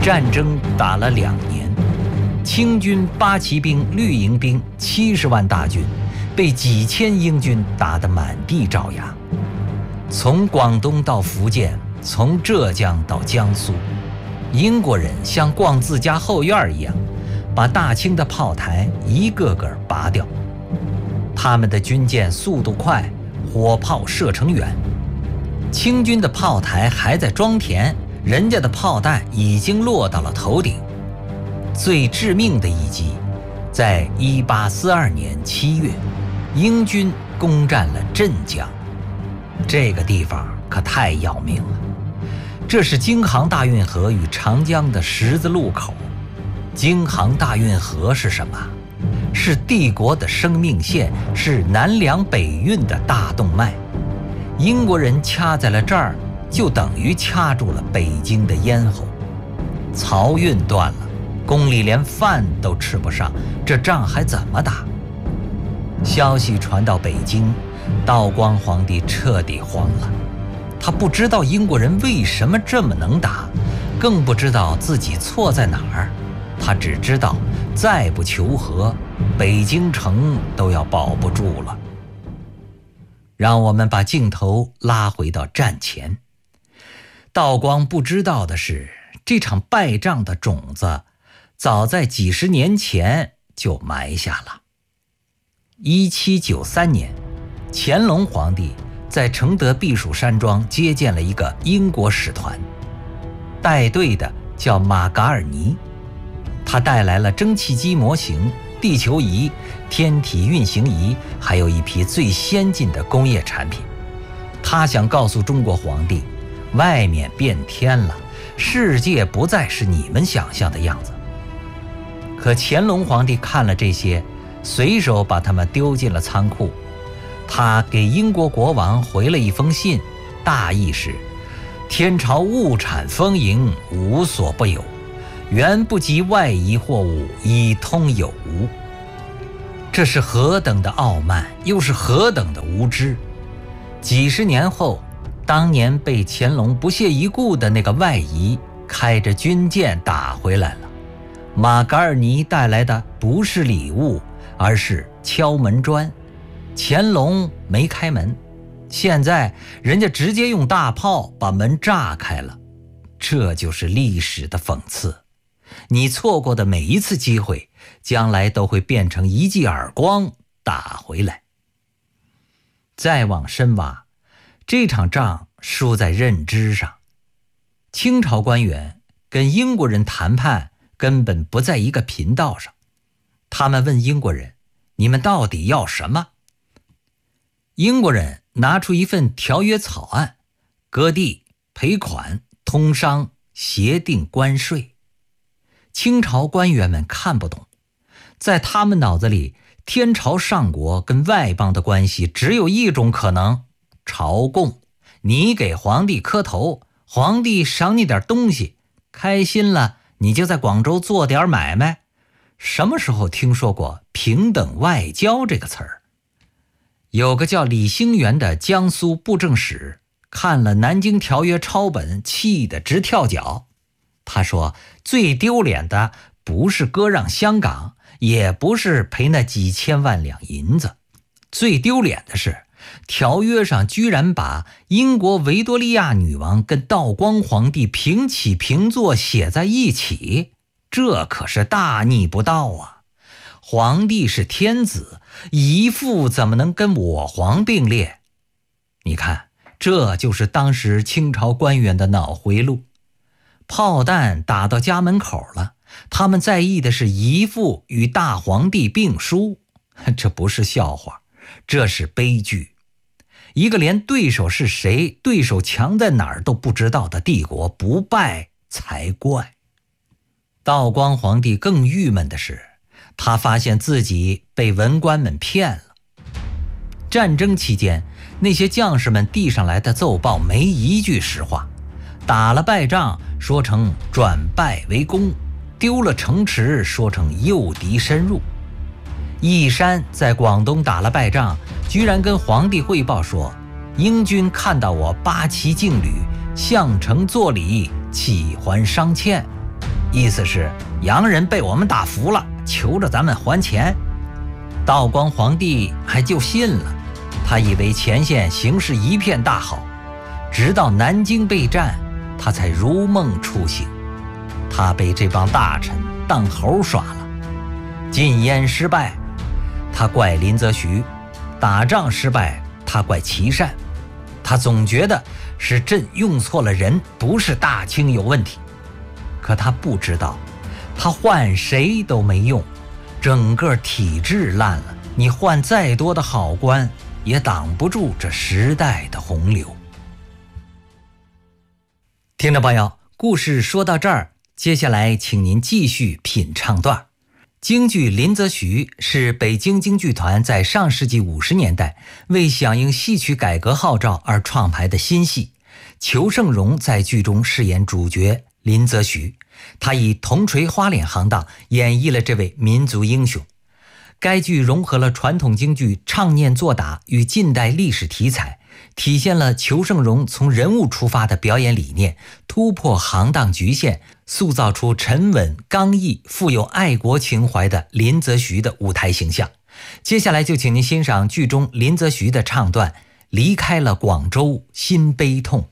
战争打了2年，清军八旗兵、绿营兵70万大军，被几千英军打得满地找牙。从广东到福建，从浙江到江苏，英国人像逛自家后院一样，把大清的炮台一个个拔掉。他们的军舰速度快，火炮射程远。清军的炮台还在装填，人家的炮弹已经落到了头顶。最致命的一击，在1842年7月，英军攻占了镇江。这个地方可太要命了，这是京杭大运河与长江的十字路口。京杭大运河是什么？是帝国的生命线，是南粮北运的大动脉。英国人掐在了这儿，就等于掐住了北京的咽喉。漕运断了，宫里连饭都吃不上，这仗还怎么打？消息传到北京，道光皇帝彻底慌了。他不知道英国人为什么这么能打，更不知道自己错在哪儿。他只知道再不求和，北京城都要保不住了。让我们把镜头拉回到战前。道光不知道的是，这场败仗的种子早在几十年前就埋下了。1793年，乾隆皇帝在承德避暑山庄接见了一个英国使团，带队的叫马嘎尔尼。他带来了蒸汽机模型、地球仪、天体运行仪，还有一批最先进的工业产品。他想告诉中国皇帝，外面变天了，世界不再是你们想象的样子。可乾隆皇帝看了这些，随手把它们丢进了仓库。他给英国国王回了一封信，大意是：天朝物产丰盈，无所不有，原不及外夷货物以通有无。这是何等的傲慢，又是何等的无知！几十年后，当年被乾隆不屑一顾的那个外夷，开着军舰打回来了。马嘎尔尼带来的不是礼物，而是敲门砖。乾隆没开门，现在人家直接用大炮把门炸开了。这就是历史的讽刺。你错过的每一次机会，将来都会变成一记耳光打回来。再往深挖，这场仗输在认知上。清朝官员跟英国人谈判根本不在一个频道上。他们问英国人，你们到底要什么？英国人拿出一份条约草案，割地、赔款、通商、协定关税。清朝官员们看不懂，在他们脑子里，天朝上国跟外邦的关系只有一种可能，朝贡。你给皇帝磕头，皇帝赏你点东西，开心了你就在广州做点买卖。什么时候听说过平等外交这个词儿？有个叫李兴元的江苏布政使看了南京条约抄本，气得直跳脚。他说，最丢脸的不是割让香港，也不是赔那几千万两银子，最丢脸的是条约上居然把英国维多利亚女王跟道光皇帝平起平坐写在一起，这可是大逆不道啊！皇帝是天子，姨父怎么能跟我皇并列？你看，这就是当时清朝官员的脑回路。炮弹打到家门口了，他们在意的是姨父与大皇帝并输，这不是笑话，这是悲剧。一个连对手是谁、对手强在哪儿都不知道的帝国，不败才怪。道光皇帝更郁闷的是，他发现自己被文官们骗了。战争期间，那些将士们递上来的奏报没一句实话，打了败仗说成转败为功，丢了城池说成诱敌深入。义山在广东打了败仗，居然跟皇帝汇报说，英军看到我八旗劲旅，向城作礼，启还商欠。 意思是洋人被我们打服了，求着咱们还钱。道光皇帝还就信了，他以为前线形势一片大好，直到南京被占，他才如梦初醒。他被这帮大臣当猴耍了。禁烟失败，他怪林则徐；打仗失败，他怪琦善。他总觉得是朕用错了人，不是大清有问题。可他不知道，他换谁都没用，整个体制烂了，你换再多的好官也挡不住这时代的洪流。听众朋友，故事说到这儿，接下来请您继续品唱段。京剧《林则徐》是北京京剧团在上世纪50年代为响应戏曲改革号召而创排的新戏。裘盛戎在剧中饰演主角林则徐，他以铜锤花脸行当演绎了这位民族英雄。该剧融合了传统京剧唱念做打与近代历史题材，体现了裘盛戎从人物出发的表演理念，突破行当局限，塑造出沉稳刚毅、富有爱国情怀的林则徐的舞台形象。接下来就请您欣赏剧中林则徐的唱段《离开了广州心悲痛》。